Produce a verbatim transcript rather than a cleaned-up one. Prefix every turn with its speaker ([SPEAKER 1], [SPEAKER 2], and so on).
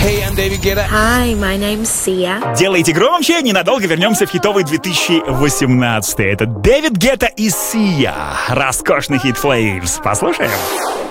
[SPEAKER 1] Hey, I'm David Guetta.
[SPEAKER 2] Hi, my name's Sia.
[SPEAKER 3] Делайте громче, ненадолго вернемся в хитовый две тысячи восемнадцатый. Это Дэвид Гетта и Сия. Роскошный хит Flames. Послушаем.